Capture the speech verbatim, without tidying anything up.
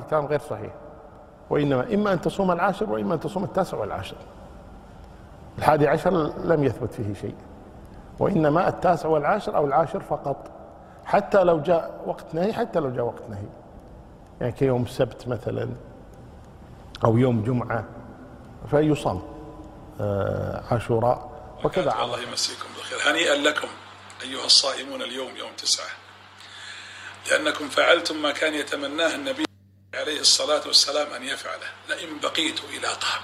كلام غير صحيح، وإنما إما أن تصوم العاشر وإما أن تصوم التاسع والعاشر. الحادي عشر لم يثبت فيه شيء، وإنما التاسع والعاشر أو العاشر فقط، حتى لو جاء وقت نهي، حتى لو جاء وقت نهي، يعني كيوم السبت مثلا أو يوم جمعة فيصام عاشوراء وكذا. الله يمسيكم بالخير. هنيئا لكم أيها الصائمون اليوم يوم تسعة، لأنكم فعلتم ما كان يتمناه النبي عليه الصلاة والسلام أن يفعله: لئن بقيت إلى قابل